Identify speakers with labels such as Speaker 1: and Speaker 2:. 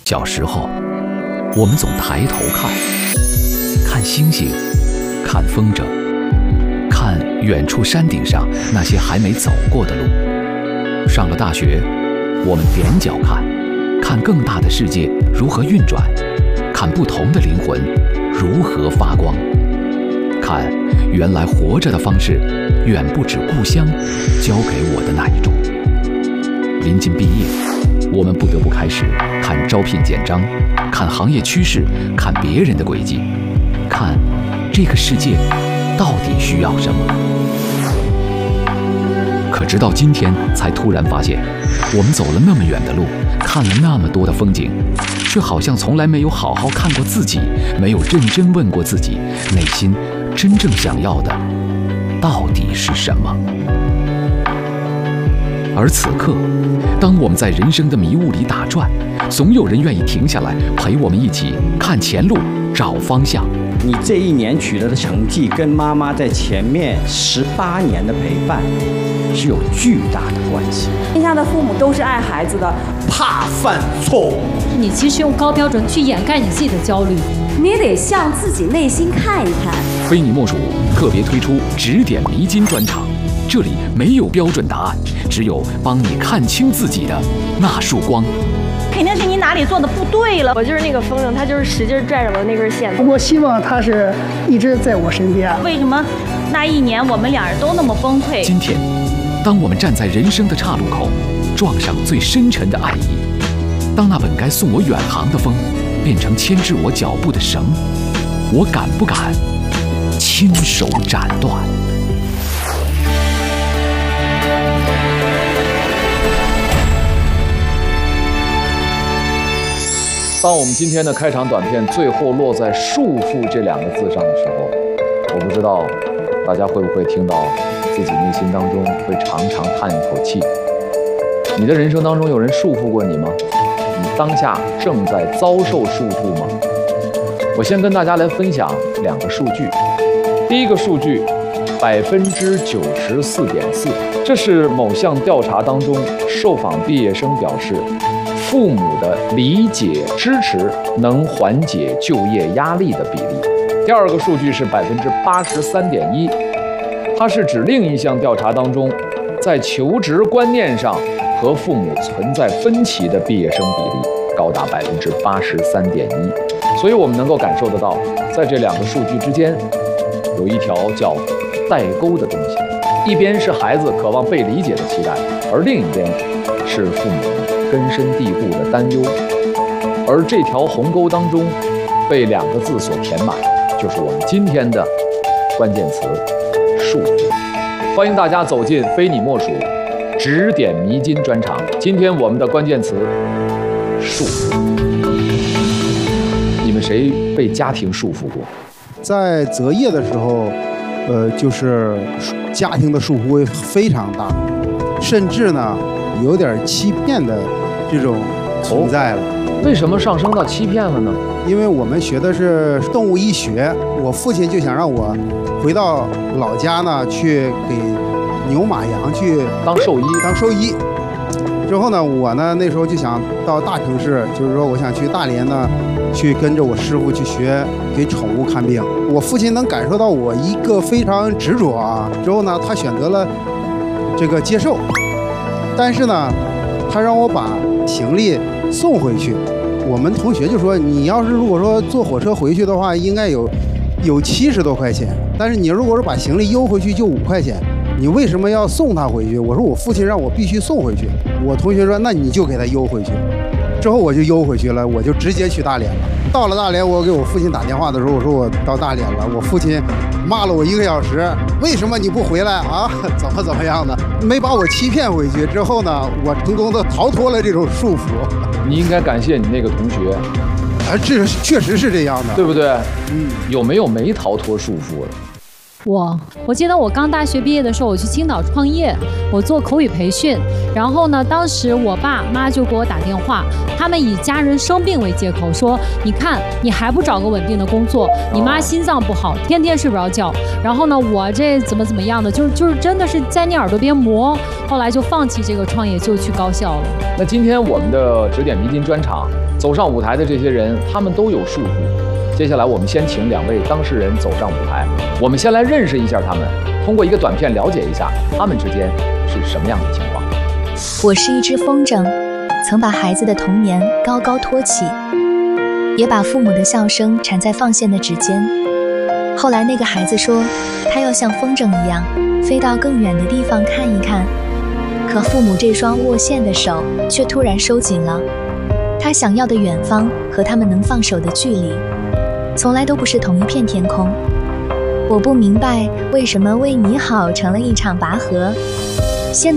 Speaker 1: 小时候，我们总抬头看，看星星，看风筝，看远处山顶上那些还没走过的路。上了大学，我们踮脚看，看更大的世界如何运转，看不同的灵魂如何发光，看原来活着的方式远不止故乡教给我的那一种。临近毕业，我们不得不开始看招聘简章，看行业趋势，看别人的轨迹，看这个世界到底需要什么。可直到今天，才突然发现，我们走了那么远的路，看了那么多的风景，却好像从来没有好好看过自己，没有认真问过自己，内心真正想要的到底是什么。而此刻，当我们在人生的迷雾里打转，总有人愿意停下来陪我们一起看前路，找方向。
Speaker 2: 你这一年取得的成绩，跟妈妈在前面18年的陪伴是有巨大的关系。
Speaker 3: 天下的父母都是爱孩子的，
Speaker 2: 怕犯错误。
Speaker 4: 你其实用高标准去掩盖你自己的焦虑，
Speaker 3: 你得向自己内心看一看。
Speaker 1: 非你莫属特别推出指点迷津专场，这里没有标准答案，只有帮你看清自己的那束光。
Speaker 5: 肯定是你哪里做的不对了。我就是那个风筝，他就是使劲拽着我的那根线。
Speaker 6: 我希望他是一直在我身边。
Speaker 5: 为什么那一年我们俩人都那么崩溃？
Speaker 1: 今天，当我们站在人生的岔路口，撞上最深沉的爱意，当那本该送我远航的风，变成牵制我脚步的绳，我敢不敢亲手斩断？
Speaker 7: 当我们今天的开场短片最后落在“束缚”这2个字上的时候，我不知道大家会不会听到自己内心当中会长长叹一口气。你的人生当中有人束缚过你吗？你当下正在遭受束缚吗？我先跟大家来分享2个数据。第一个数据，94.4%，这是某项调查当中受访毕业生表示，父母的理解支持能缓解就业压力的比例。第二个数据是83.1%，它是指另一项调查当中，在求职观念上和父母存在分歧的毕业生比例高达83.1%。所以我们能够感受得到，在这2个数据之间，有一条叫代沟的东西。一边是孩子渴望被理解的期待，而另一边是父母根深蒂固的担忧，而这条鸿沟当中被2个字所填满，就是我们今天的关键词——束缚。欢迎大家走进非你莫属指点迷津专场。今天我们的关键词：束缚。你们谁被家庭束缚过？
Speaker 8: 在择业的时候，就是家庭的束缚非常大，甚至呢有点欺骗的这种存在了。
Speaker 7: 为什么上升到欺骗了呢？
Speaker 8: 因为我们学的是动物医学，我父亲就想让我回到老家呢，去给牛马羊去
Speaker 7: 当兽医。
Speaker 8: 之后呢，我呢那时候就想到大城市，就是说我想去大连呢，去跟着我师傅去学给宠物看病。我父亲能感受到我一个非常执着啊，之后呢，他选择了这个接受，但是呢，他让我把行李送回去。我们同学就说，你要是如果说坐火车回去的话，应该有70多块钱，但是你如果是把行李邮回去就5块钱。你为什么要送他回去？我说我父亲让我必须送回去。我同学说那你就给他邮回去。之后我就邮回去了，我就直接去大连了。到了大连，我给我父亲打电话的时候，我说我到大连了。我父亲骂了我1个小时，为什么你不回来啊？怎么样的？没把我欺骗回去。之后呢，我成功的逃脱了这种束缚。
Speaker 7: 你应该感谢你那个同学。
Speaker 8: 这确实是这样的，
Speaker 7: 对不对？有没有没逃脱束缚的？
Speaker 4: 我记得我刚大学毕业的时候，我去青岛创业，我做口语培训。然后呢，当时我爸妈就给我打电话，他们以家人生病为借口说，你看你还不找个稳定的工作，你妈心脏不好，天天睡不着觉。然后呢，我这怎么样的，就是真的是在你耳朵边磨。后来就放弃这个创业，就去高校了。
Speaker 7: 那今天我们的指点迷津专场走上舞台的这些人，他们都有束缚。接下来我们先请2位当事人走上舞台，我们先来认识一下他们，通过一个短片了解一下他们之间是什么样的情况。
Speaker 9: 我是一只风筝，曾把孩子的童年高高托起，也把父母的笑声缠在放线的指尖。后来那个孩子说，他要像风筝一样飞到更远的地方看一看，可父母这双握线的手却突然收紧了。他想要的远方和他们能放手的距离从来都不是同一片天空。我不明白为什么为你好成了一场拔河，